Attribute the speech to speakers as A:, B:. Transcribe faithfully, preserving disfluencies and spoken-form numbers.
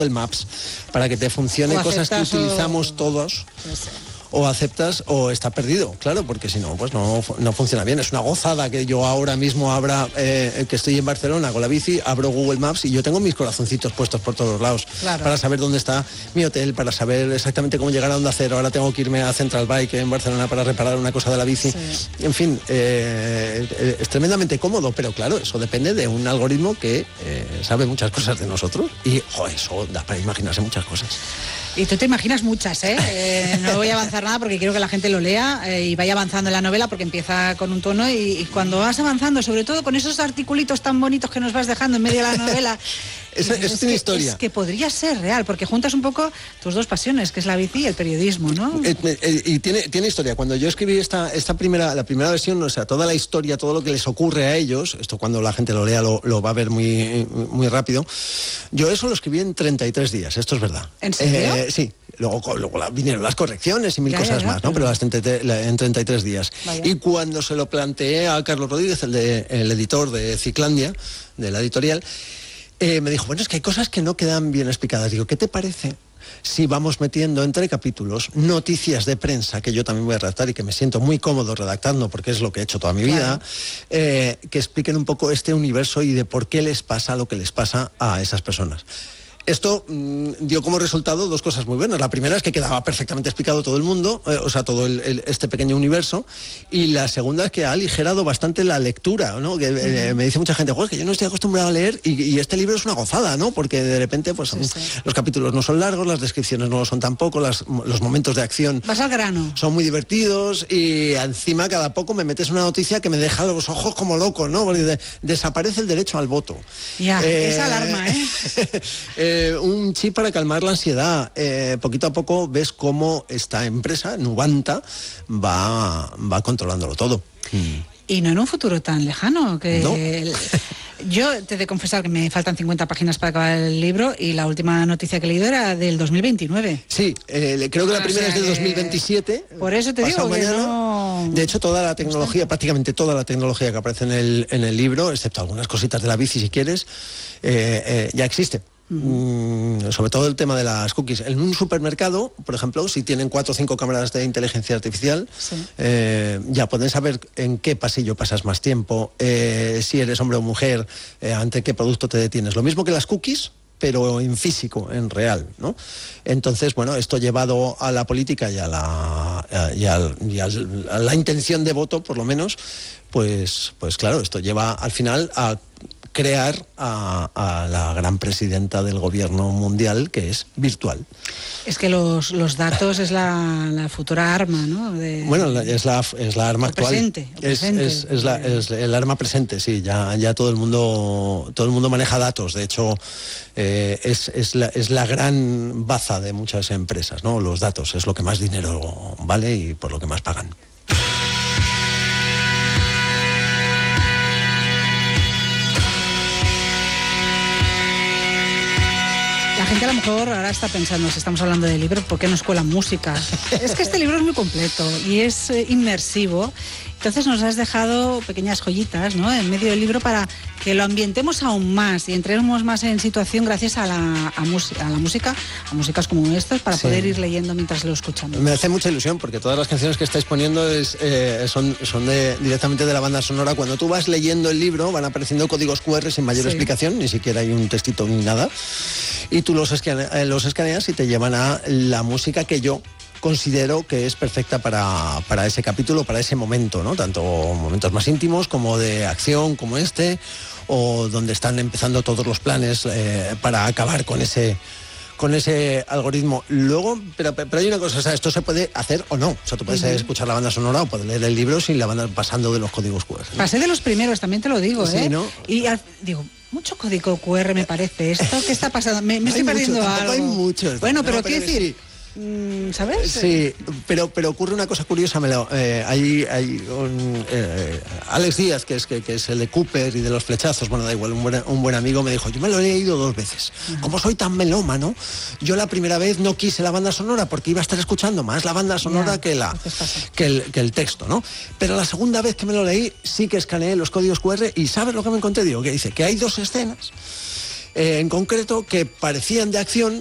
A: Maps para que te funcione cosas que utilizamos o... todos. No sé. O aceptas o está perdido, claro, porque si no, pues no, no funciona bien. Es una gozada que yo ahora mismo abra, eh, que estoy en Barcelona con la bici, abro Google Maps y yo tengo mis corazoncitos puestos por todos lados, claro, para saber dónde está mi hotel, para saber exactamente cómo llegar a Onda Cero. Ahora tengo que irme a Central Bike en Barcelona para reparar una cosa de la bici. Sí. En fin, eh, es tremendamente cómodo, pero claro, eso depende de un algoritmo que eh, sabe muchas cosas de nosotros y, joder, eso da para imaginarse muchas cosas.
B: Y tú te imaginas muchas, ¿eh? eh no voy a avanzar nada porque quiero que la gente lo lea eh, y vaya avanzando en la novela porque empieza con un tono y, y cuando vas avanzando, sobre todo con esos articulitos tan bonitos que nos vas dejando en medio de la novela...
A: Eso, eso
B: es,
A: tiene
B: que,
A: historia.
B: Es que podría ser real, porque juntas un poco tus dos pasiones, que es la bici y el periodismo, ¿no?
A: Eh, eh, y tiene, tiene historia. Cuando yo escribí esta, esta primera, la primera versión, o sea, toda la historia, todo lo que les ocurre a ellos, esto cuando la gente lo lea lo, lo va a ver muy, muy rápido, yo eso lo escribí en treinta y tres días, esto es verdad.
B: ¿En serio?
A: Eh, sí. Luego, luego vinieron las correcciones y mil
B: ya,
A: cosas
B: ya, ya,
A: más, ¿no? Pero, pero las en treinta y tres días.
B: Vaya.
A: Y cuando se lo planteé a Carlos Rodríguez, el, de, el editor de Ciclandia, de la editorial, eh, me dijo, bueno, es que hay cosas que no quedan bien explicadas. Digo, ¿qué te parece si vamos metiendo entre capítulos noticias de prensa, que yo también voy a redactar y que me siento muy cómodo redactando porque es lo que he hecho toda mi vida, claro, eh, que expliquen un poco este universo y de por qué les pasa lo que les pasa a esas personas? Esto mmm, dio como resultado dos cosas muy buenas. La primera es que quedaba perfectamente explicado todo el mundo, eh, o sea, todo el, el, este pequeño universo. Y la segunda es que ha aligerado bastante la lectura, ¿no? Que eh, me dice mucha gente, joder, que yo no estoy acostumbrado a leer y, y este libro es una gozada, ¿no? Porque de repente, pues, sí, sí. los capítulos no son largos, las descripciones no lo son tampoco, las, los momentos de acción...
B: Vas al grano.
A: Son muy divertidos y encima cada poco me metes una noticia que me deja los ojos como loco, ¿no? Porque de, desaparece el derecho al voto.
B: Ya, eh, esa alarma, ¿eh?
A: eh Eh, un chip para calmar la ansiedad. Eh, poquito a poco ves cómo esta empresa, Nubanta, va, va controlándolo todo.
B: Y no en un futuro tan lejano. Que
A: no.
B: el, yo te he de confesar que me faltan cincuenta páginas para acabar el libro y la última noticia que he leído era del dos mil veintinueve.
A: Sí, eh, creo que la
B: o
A: primera
B: sea,
A: es del dos mil veintisiete.
B: Por eso te digo que no...
A: De hecho, toda la tecnología, prácticamente toda la tecnología que aparece en el, en el libro, excepto algunas cositas de la bici si quieres, eh, eh, ya existe. Mm, sobre todo el tema de las cookies. En un supermercado, por ejemplo, si tienen cuatro o cinco cámaras de inteligencia artificial, sí. eh, ya pueden saber en qué pasillo pasas más tiempo, eh, si eres hombre o mujer, eh, ante qué producto te detienes. Lo mismo que las cookies, pero en físico, en real, ¿no? Entonces, bueno, esto llevado a la política y a la, y a, y a la intención de voto, por lo menos, pues, pues claro, esto lleva al final a crear a, a la gran presidenta del gobierno mundial, que es virtual.
B: Es que los, los datos es la, la futura arma, ¿no? De,
A: bueno, es la, es la arma actual.
B: Presente, presente.
A: Es, es, es, la, es el arma presente, sí. Ya, ya todo el mundo, todo el mundo maneja datos. De hecho, eh, es, es, la, es la gran baza de muchas empresas, ¿no? Los datos es lo que más dinero vale y por lo que más pagan.
B: La gente a lo mejor ahora está pensando, si estamos hablando de libros, ¿por qué no escuelan música? Es que este libro es muy completo y es eh, inmersivo. Entonces nos has dejado pequeñas joyitas, ¿no?, en medio del libro para que lo ambientemos aún más y entremos más en situación gracias a la, a a la música, a músicas como estas, para sí. poder ir leyendo mientras lo escuchamos.
A: Me hace mucha ilusión porque todas las canciones que estáis poniendo es, eh, son, son de, directamente de la banda sonora. Cuando tú vas leyendo el libro van apareciendo códigos cu erre sin mayor sí. explicación, ni siquiera hay un textito ni nada. Y tú los, escane- los escaneas y te llevan a la música que yo considero que es perfecta para, para ese capítulo, para ese momento, ¿no? Tanto momentos más íntimos como de acción, como este, o donde están empezando todos los planes eh, para acabar con ese con ese algoritmo. Luego, pero, pero hay una cosa, o sea, esto se puede hacer o no. O sea, tú puedes uh-huh. escuchar la banda sonora o puedes leer el libro sin la banda pasando de los códigos cu erre, ¿no?
B: Pasé de los primeros, también te lo digo,
A: sí,
B: ¿eh?
A: ¿no?
B: Y al, digo, mucho código cu erre me parece. ¿Esto qué está pasando? Me, me estoy
A: mucho,
B: perdiendo algo.
A: Hay muchos.
B: Bueno, pero,
A: no,
B: pero quiero decir... Sí. ¿Sabes?
A: Sí, pero pero ocurre una cosa curiosa. Me lo, eh, hay hay un, eh, Alex Díaz, que es que, que es el de Cooper y de los flechazos, bueno, da igual, un buen, un buen amigo, me dijo, yo me lo he leído dos veces. Uh-huh. Como soy tan melómano, yo la primera vez no quise la banda sonora porque iba a estar escuchando más la banda sonora yeah, que, la, que, el, que el texto, ¿no? Pero la segunda vez que me lo leí, sí que escaneé los códigos cu erre y ¿sabes lo que me encontré? Digo, que dice que hay dos escenas eh, en concreto que parecían de acción,